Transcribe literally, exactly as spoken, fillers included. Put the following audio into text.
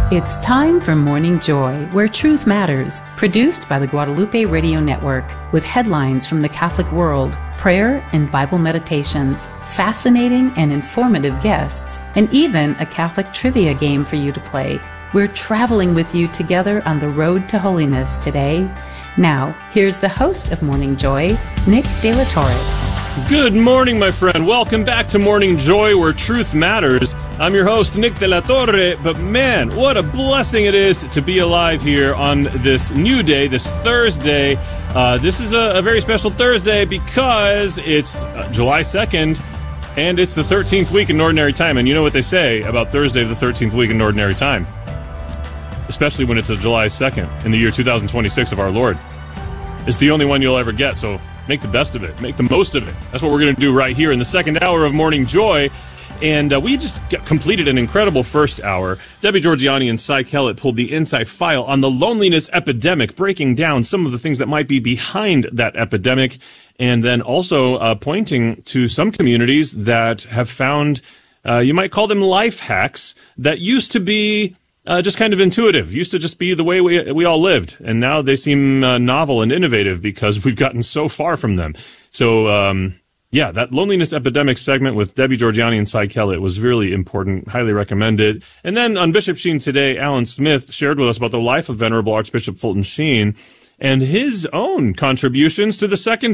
It's time for Morning Joy, where truth matters, produced by the Guadalupe Radio Network, with headlines from the Catholic world, prayer and Bible meditations, fascinating and informative guests, and even a Catholic trivia game for you to play. We're traveling with you together on the road to holiness today. Now, here's the host of Morning Joy, Nick De La Torre. Good morning, my friend. Welcome back to Morning Joy, where truth matters. I'm your host, Nick De La Torre, but man, what a blessing it is to be alive here on this new day, this Thursday. Uh, this is a, a very special Thursday because it's uh, July second, and it's the thirteenth week in Ordinary Time. And you know what they say about Thursday of the thirteenth week in Ordinary Time, especially when it's a July second in the year two thousand twenty-six of our Lord. It's the only one you'll ever get, so make the best of it. Make the most of it. That's what we're going to do right here in the second hour of Morning Joy. And uh, we just got completed an incredible first hour. Debbie Georgianni and Cy Kellett pulled the inside file on the loneliness epidemic, breaking down some of the things that might be behind that epidemic, and then also uh, pointing to some communities that have found, uh, you might call them life hacks, that used to be Uh, just kind of intuitive, used to just be the way we we all lived, and now they seem uh, novel and innovative because we've gotten so far from them. So, um, yeah, that loneliness epidemic segment with Debbie Georgianni and Cy Kellett was really important, highly recommended. And then on Bishop Sheen today, Alan Smith shared with us about the life of Venerable Archbishop Fulton Sheen and his own contributions to the second